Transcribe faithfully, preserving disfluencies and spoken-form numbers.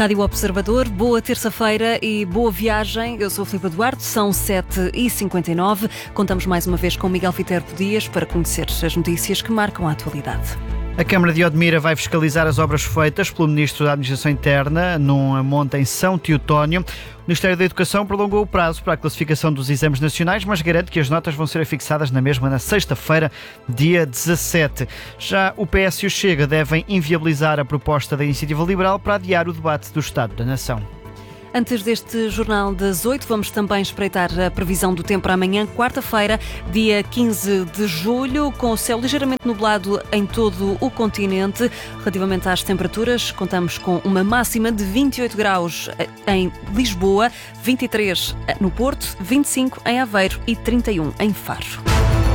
Rádio Observador, boa terça-feira e boa viagem. Eu sou a Filipa Duarte, são sete e cinquenta e nove. Contamos mais uma vez com Miguel Viterbo Dias para conhecer as notícias que marcam a atualidade. A Câmara de Odmira vai fiscalizar as obras feitas pelo Ministro da Administração Interna num monte em São Teotónio. O Ministério da Educação prolongou o prazo para a classificação dos exames nacionais, mas garante que as notas vão ser fixadas na mesma na sexta-feira, dia dezassete. Já o P S e o Chega devem inviabilizar a proposta da Iniciativa Liberal para adiar o debate do Estado da Nação. Antes deste Jornal das oito, vamos também espreitar a previsão do tempo para amanhã, quarta-feira, dia quinze de julho, com o céu ligeiramente nublado em todo o continente. Relativamente às temperaturas, contamos com uma máxima de vinte e oito graus em Lisboa, vinte e três no Porto, vinte e cinco em Aveiro e trinta e um em Faro.